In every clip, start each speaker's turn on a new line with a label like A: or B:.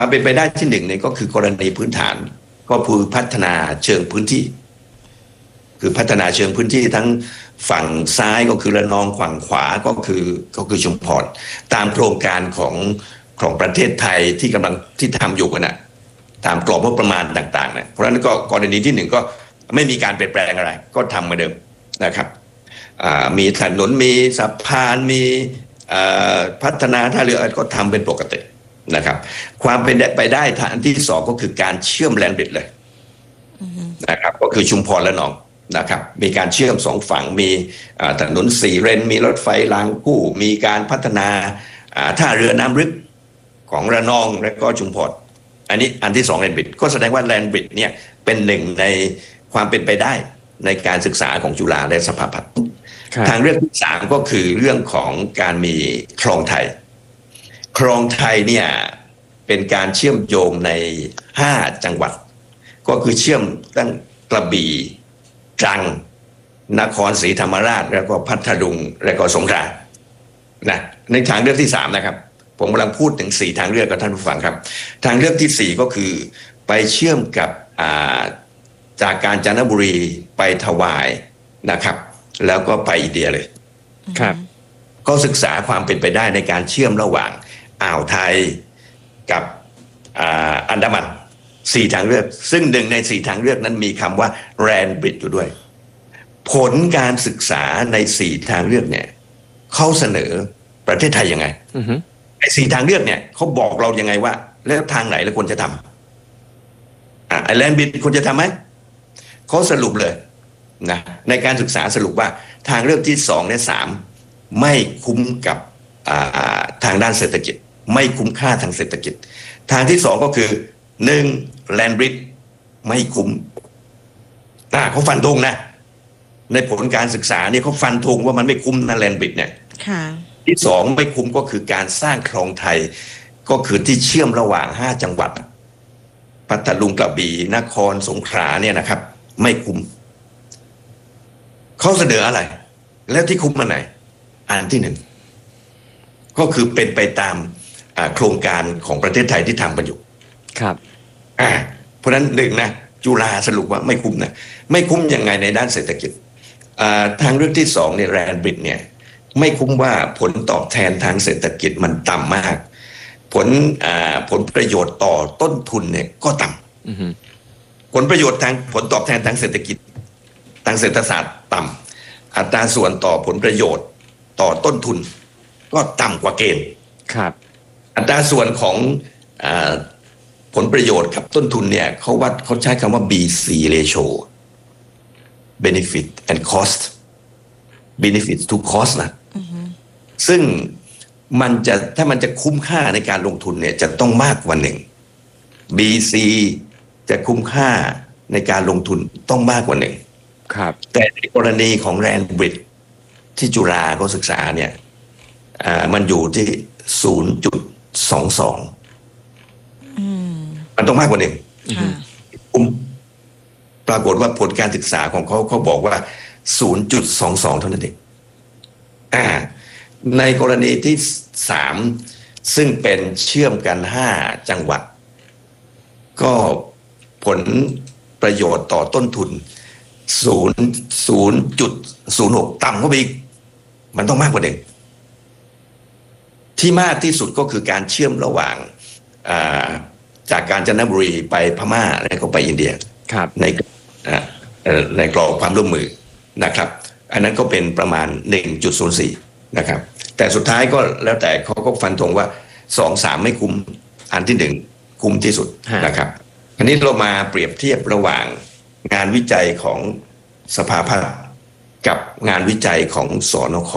A: ความเป็นไปได้ที่หนึ่งเนี่ยก็คือกรณีพื้นฐานก็คือพัฒนาเชิงพื้นที่คือพัฒนาเชิงพื้นที่ทั้งฝั่งซ้ายก็คือระนองฝั่งขวาก็คือชุมพรตามโครงการของประเทศไทยที่กำลังที่ทำอยู่กันนะตามกรอบงบประมาณต่างๆนะเพราะฉะนั้นก็กรณีที่หนึ่งก็ไม่มีการเปลี่ยนแปลงอะไรก็ทำเหมือนเดิมนะครับมีถนนมีสะพานมีพัฒนาท่าเรือก็ทำเป็นปกตินะครับความเป็นไปได้ทางที่สองก็คือการเชื่อมแลนด์บริดจ์เลยนะครับก็คือชุมพรและหนองนะครับมีการเชื่อมสองฝั่งมีถนนสี่เลนมีรถไฟรางคู่มีการพัฒนาท่าเรือน้ำลึกของระนองและก็ชุมพรอันนี้อันที่สองแลนด์บริดจ์ก็แสดงว่าแลนด์บริดจ์เนี่ยเป็นหนึ่งในความเป็นไปได้ในการศึกษาของจุฬาและสภาพัฒน์ทางเรื่องที่สามก็คือเรื่องของการมีคลองไทยคลองไทยเนี่ยเป็นการเชื่อมโยงใน5จังหวัดก็คือเชื่อมตั้งกระบี่ตรังนครศรีธรรมราชแล้วก็พัทลุงแล้วก็สงขลานะในทางเลือกที่3นะครับผมกำลังพูดถึง4ทางเลือกกับท่านผู้ฟังครับทางเลือกที่4ก็คือไปเชื่อมกับจากกาญจนบุรีไปถวายนะครับแล้วก็ไปอินเดียเลย
B: ครับ
A: ก็ศึกษาความเป็นไปได้ในการเชื่อมระหว่างอ่าวไทยกับอันดามัน4ทางเลือกซึ่งหนึ่งใน4ทางเลือกนั้นมีคำว่าแลนด์บริดจ์อยู่ด้วยผลการศึกษาใน4ทางเลือกเนี่ยเขาเสนอประเทศไทยยังไงไอ้4ทางเลือกเนี่ยเขาบอกเรายังไงว่าแล้วทางไหนเราควรจะทำไอ้แลนด์บริดจ์ควรจะทำไหมเขาสรุปเลยนะในการศึกษาสรุปว่าทางเลือกที่2และ3ไม่คุ้มกับทางด้านเศรษฐกิจไม่คุ้มค่าทางเศรษฐกิจทางที่2ก็คือ1แลนด์บริดจ์ไม่คุ้มเขาฟันธงนะในผลการศึกษาเนี่ยเขาฟันธงว่ามันไม่คุ้มนะแลนด์บริดจ์เนี่ยที่2ไม่คุ้มก็คือการสร้างคลองไทยก็คือที่เชื่อมระหว่าง5จังหวัดพัทลุงกระบี่นครสงขลาเนี่ยนะครับไม่คุ้มเขาเสนออะไรแล้วที่คุ้มมาไหนอันที่1ก็คือเป็นไปตามโครงการของประเทศไทยที่ทำกันอยู่
B: ครับ
A: เพราะฉะนั้น1นะจุฬาสรุปว่าไม่คุ้มนะไม่คุ้มยังไงในด้านเศรษฐกิจทางเรื่องที่2เนี่ยแลนด์บริดจ์เนี่ยไม่คุ้มว่าผลตอบแทนทางเศรษฐกิจมันต่ำมากผลประโยชน์ต่อต้นทุนเนี่ยก็ต่ำผลประโยชน์ทางผลตอบแทนทางเศรษฐกิจทางเศรษฐศาสตร์ต่ำอัตราส่วนต่อผลประโยชน์ต่อต้นทุนก็ต่ำกว่าเกณฑ์
B: ครับ
A: อัตราส่วนของผลประโยชน์กับต้นทุนเนี่ยเขาใช้คำว่า BC ratio benefit and cost benefit to cost นะซึ่งถ้ามันจะคุ้มค่าในการลงทุนเนี่ยจะต้องมากกว่า1 BC จะคุ้มค่าในการลงทุนต้องมากกว่า1
B: ครับ
A: แต่ในกรณีของแลนด์บริดจ์ที่จุฬาเขาศึกษาเนี่ยมันอยู่ที่ 0.22 มันต้องมากกว่า1ปรากฏว่าผลการศึกษาของเขาบอกว่า 0.22 เท่านั้นเองในกรณีที่3ซึ่งเป็นเชื่อมกัน5จังหวัดก็ผลประโยชน์ต่อต้นทุน 0.06 ต่ำเข้าไปอีกมันต้องมากกว่า1ที่มากที่สุดก็คือการเชื่อมระหว่างจากกาญจนบุรีไปพม่าแล้วก็ไปอินเดียในกรอบความร่วมมือนะครับอันนั้นก็เป็นประมาณ 1.04 นะครับแต่สุดท้ายก็แล้วแต่เขาก็ฟันธงว่า 2-3 ไม่คุ้มอันที่1คุ้มที่สุดนะครับอันนี้เรามาเปรียบเทียบระหว่างงานวิจัยของสภาพัฒน์กับงานวิจัยของสนค.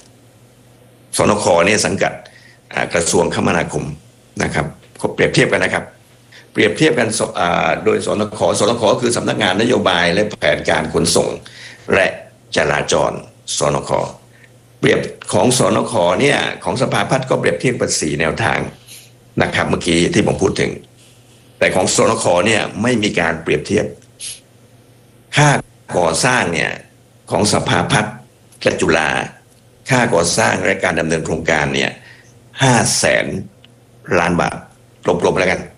A: เนี่ยสังกัดกระทรวงคมนาคมนะครับเปรียบเทียบกันนะครับเปรียบเทียบกันโดยสนคคือสำนักงานนโยบายและแผนการขนส่งและจราจรสนคเปรียบของสนคเนี่ยของสภาพัฒน์ก็เปรียบเทียบกัน4แนวทางนะครับเมื่อกี้ที่ผมพูดถึงแต่ของสนคเนี่ยไม่มีการเปรียบเทียบค่าก่อสร้างเนี่ยของสภาพัฒน์กับจุฬาค่าก่อสร้างและการดำเนินโครงการเนี่ย500,000 ล้านบาทกลมๆแล้วกัน